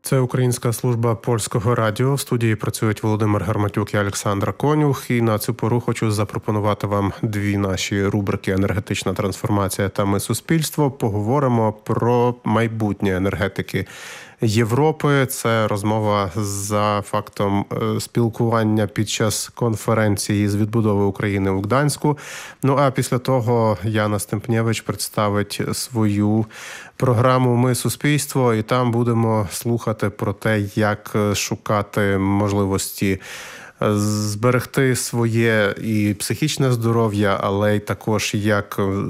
Це Українська служба Польського радіо. В студії працюють Володимир Гарматюк і Олександра Конюх. І на цю пору хочу запропонувати вам дві наші рубрики «Енергетична трансформація» та «Ми суспільство». Поговоримо про майбутнє енергетики Європи. Це розмова за фактом спілкування під час конференції з відбудови України у Гданську. Ну а після того Яна Стемпнєвич представить свою програму «Ми суспільство», і там будемо слухати про те, як шукати можливості зберегти своє і психічне здоров'я, але й також як